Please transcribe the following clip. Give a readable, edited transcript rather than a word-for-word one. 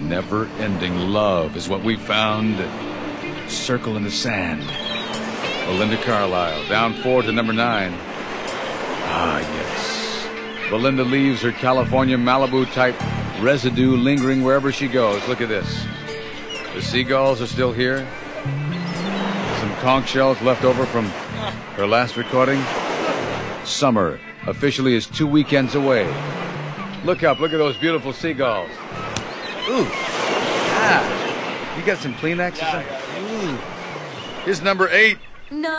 Never-ending love is what we found. Circle in the sand. Belinda Carlisle, down 4 to number 9. Ah, yes. Belinda leaves her California Malibu-type residue lingering wherever she goes. Look at this. The seagulls are still here. Some conch shells left over from her last recording. Summer officially is 2 weekends away. Look up. Look at those beautiful seagulls. Ooh. Ah. You got some Kleenex or something? Ooh. Here's number 8. No.